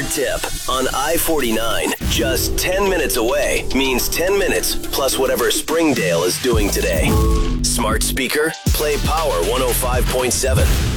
Smart Tip on I-49. Just 10 minutes away means 10 minutes plus whatever Springdale is doing today. Smart speaker, play Power 105.7.